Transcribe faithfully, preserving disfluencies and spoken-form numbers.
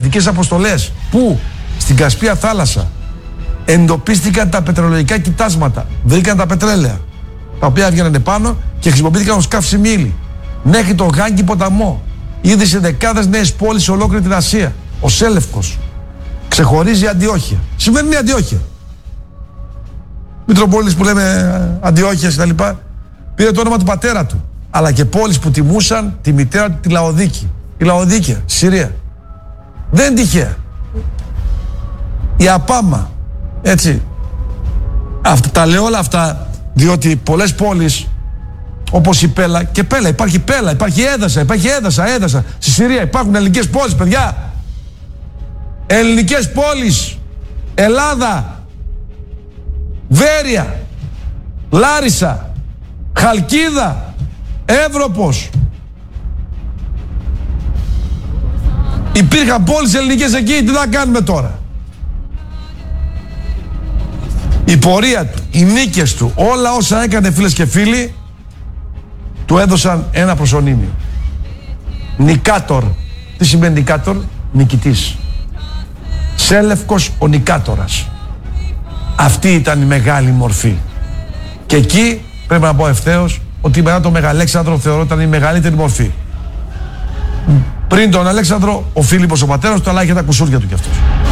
εκκλησιαστικές αποστολές που στην Κασπία θάλασσα εντοπίστηκαν τα πετρελαϊκά κοιτάσματα, βρήκαν τα πετρέλαια τα οποία έβγαιναν πάνω και χρησιμοποιήθηκαν ως καύσιμη ύλη. Μέχρι το Γάγκη ποταμό είδε σε δεκάδες νέες πόλεις σε ολόκληρη την Ασία. Ο Σέλευκος ξεχωρίζει Αντιόχεια. Σημερινή Αντιόχεια. Μητροπόλεις που λέμε Αντιόχειας κτλ. Πήρε το όνομα του πατέρα του. Αλλά και πόλεις που τιμούσαν τη μητέρα του, τη Λαοδίκη. Η Λαοδίκια, στη Συρία. Δεν τυχαία. Η Απάμα. Έτσι. Αυτά, τα λέω όλα αυτά διότι πολλές πόλεις όπως η Πέλα, και Πέλα, υπάρχει Πέλα, υπάρχει Έδασα, υπάρχει Έδασα, Έδασα. Στη Συρία υπάρχουν ελληνικές πόλεις, παιδιά. Ελληνικές πόλεις. Ελλάδα, Βέρεια, Λάρισα, Χαλκίδα, Εύρωπος. Υπήρχαν πόλεις ελληνικές εκεί, τι θα κάνουμε τώρα? Η πορεία του, οι νίκες του, όλα όσα έκανε, φίλες και φίλοι, του έδωσαν ένα προσωνύμιο. Νικάτορ. Τι σημαίνει νικάτορ? Νικητής. Σέλευκος ο νικάτορας. Αυτή ήταν η μεγάλη μορφή. Και εκεί πρέπει να πω ευθέως ότι μετά τον Μεγαλέξανδρο θεωρώ ήταν η μεγαλύτερη μορφή. Πριν τον Αλέξανδρο, ο Φίλιππος ο πατέρας του, αλλά είχε τα κουσούρια του κι αυτός.